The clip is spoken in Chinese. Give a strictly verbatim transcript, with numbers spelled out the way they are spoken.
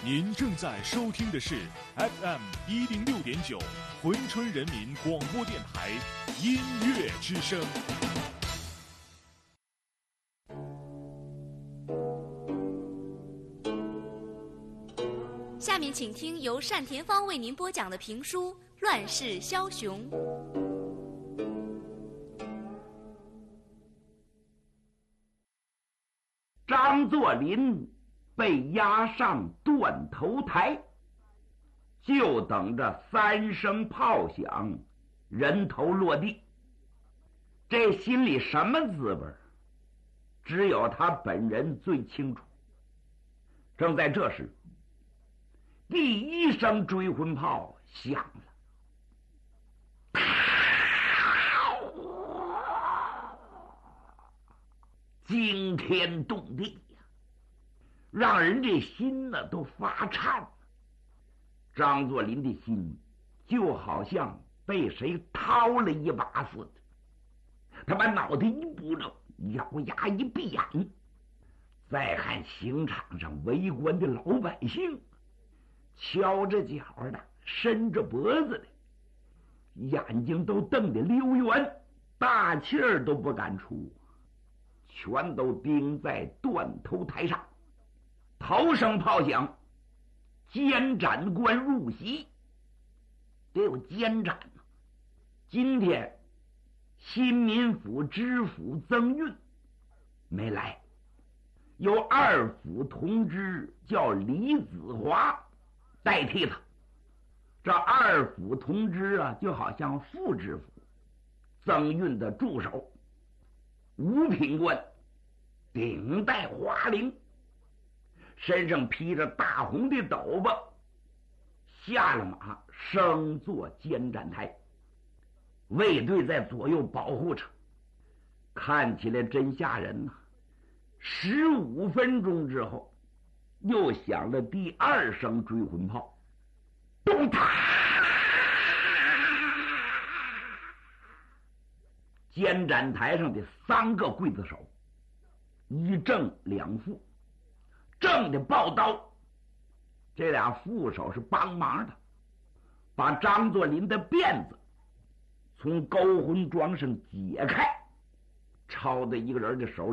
您正在收听的是 F M 一零六点九珲春人民广播电台音乐之声。 下面请听由单田芳为您播讲的评书《乱世枭雄》。 张作霖被押上断头台，就等着三声炮响，人头落地。这心里什么滋味，只有他本人最清楚。正在这时，第一声追魂炮响了，惊天动地呀，让人这心呢都发颤。张作霖的心就好像被谁掏了一把似的，他把脑袋一不正，咬牙一闭眼，再看刑场上围观的老百姓，翘着脚的，伸着脖子的，眼睛都瞪得溜圆，大气儿都不敢出，全都盯在断头台上。头声炮响，监斩官入席，得有监斩呢。今天新民府知府曾运没来，由二府同知叫李子华代替他。这二府同知啊，就好像副知府，曾运的助手。五品官，顶戴花翎，身上披着大红的斗篷，下了马，升坐监斩台，卫队在左右保护着，看起来真吓人呐、啊。十五分钟之后，又响了第二声追魂炮，咚嗒！监斩台上的三个刽子手，一正两副，正的抱刀，这俩副手是帮忙的，把张作霖的辫子从勾魂桩上解开，抄在一个人的手里。